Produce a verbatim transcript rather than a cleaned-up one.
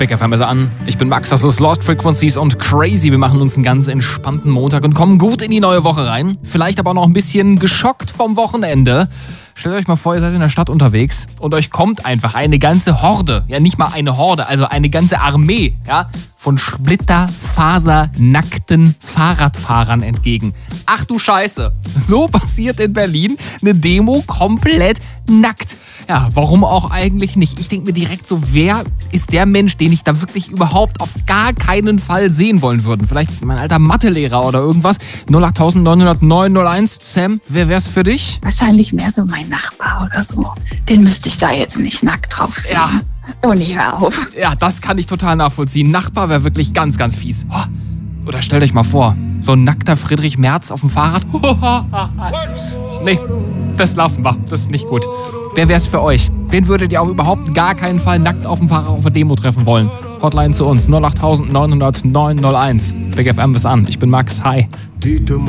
Big F M ist an. Ich bin Max, das ist Lost Frequencies und Crazy. Wir machen uns einen ganz entspannten Montag und kommen gut in die neue Woche rein. Vielleicht aber noch ein bisschen geschockt vom Wochenende. Stellt euch mal vor, ihr seid in der Stadt unterwegs und euch kommt einfach eine ganze Horde, ja nicht mal eine Horde, also eine ganze Armee, ja, von splitterfasernackten Fahrradfahrern entgegen. Ach du Scheiße, so passiert in Berlin eine Demo komplett nackt. Ja, warum auch eigentlich nicht? Ich denke mir direkt so, wer ist der Mensch, den ich da wirklich überhaupt auf gar keinen Fall sehen wollen würde? Vielleicht mein alter Mathelehrer oder irgendwas. null acht neun null neun null eins. Sam, wer wär's für dich? Wahrscheinlich mehr so mein Nachbar oder so. Den müsste ich da jetzt nicht nackt drauf sehen. Ja. Oh, nicht hör auf. Ja, das kann ich total nachvollziehen. Nachbar wäre wirklich ganz, ganz fies. Oder stellt euch mal vor, so ein nackter Friedrich Merz auf dem Fahrrad. Nee, das lassen wir. Das ist nicht gut. Wer wär's für euch? Wen würdet ihr auch überhaupt gar keinen Fall nackt auf dem Fahrrad auf der Demo treffen wollen? Hotline zu uns null acht neun null neun null eins. Big F M ist an. Ich bin Max. Hi.